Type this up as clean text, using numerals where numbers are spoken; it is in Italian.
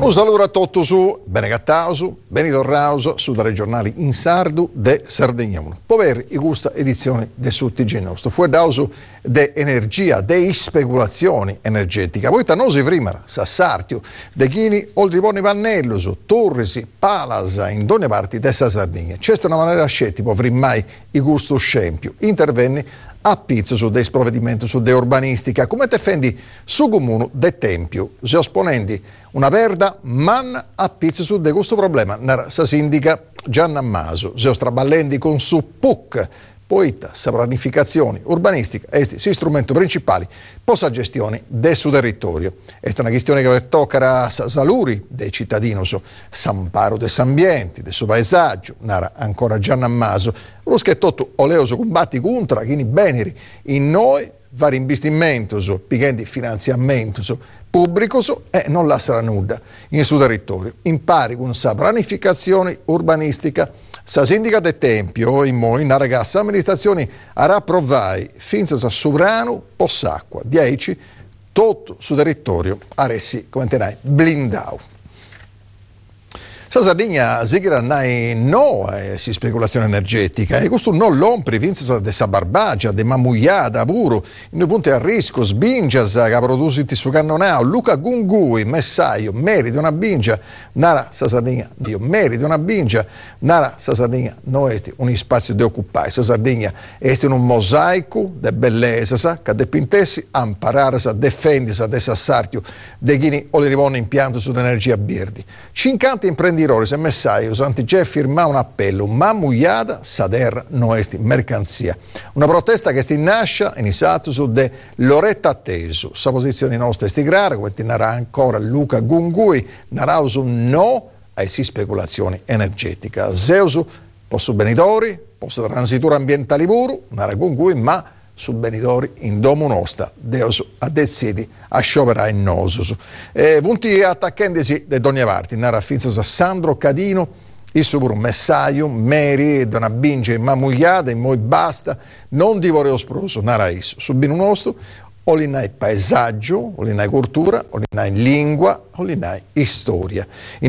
Un saluto a tutti su Benegattausu, Benidorrausu, su dai giornali in sardu de Sardegna 1. Poveri i gusta edizione de Suttigeno nostro. Fu dausu de energia, de speculazioni energetica. Voi tanosi prima, Sassartio, de chini, oltrivoni Vannellosu, Turrisi, Palasa, in donne parti dessa Sardegna. C'è una maniera scelta, poveri mai i gusto scempio. Intervenni a pizzo su dei provvedimenti su de urbanistica, come te fendi su comune de Tempio, se esponendi una verda man a pizzo su de questo problema, sa sindica Gianna Maso, se ostraballendi con su PUC, poita sa pianificazione urbanistica, esti si strumento principali possa gestione del suo territorio. È una questione che tocca a saluri dei cittadini, s'amparo dell'ambiente, del suo paesaggio, nara ancora Gianna Maso, lo schettotto oleoso combatti contro chi beneri in noi vari investimenti, pichendi finanziamenti pubblico e non lascerà nulla in suo territorio. Impari con sa pianificazione urbanistica. Sa sindica de Tempio, in moi, una ragazza, amministrazioni a provai, finza sa sovrano, poss'acqua, 10, tutto su territorio, aressi, come tenai, blindau. Sa Sardegna sigira nai no si speculazione energetica e questo non l'ompri vinza de sa barbagia, de mamuiada, puro, in punti a rischio, sbingias che produsiti su cannonao, Luca Gungui, messaio, merita una bingia, nara sa Sardegna, Dio, merita una bingia, nara sa Sardegna, no esti un spazio di occupare, sa Sardegna esti un mosaico de bellezza, sa, che de pintessi, amparare sa, defendi sa, de sassartio, de chini o li rivone impianto su energia birdi. 50 imprenditori se messaio, già firma un appello, ma mugliata sader noesti mercanzia. Una protesta che si nasce in isato su de Loretta Attesu. Sa posizione nostra sti grare, come ti narra ancora Luca Gungui, narausu no ai si speculazioni energetica. Zeusu, posso benidori, posso transitura ambientali puro, narra Gungui, ma su benidori in domo nostra, Deus a decidi a scioperare in nosus. Punti attaccandisi de donne parti, narra finza Sandro Cadino, il suo puro messaio, Mary, donna binge mamugliata, e poi basta, non divoreo sproso, narra isso. Su bino nostro, o l'inai paesaggio, o l'inai cultura, o l'inai lingua, o l'inai storia.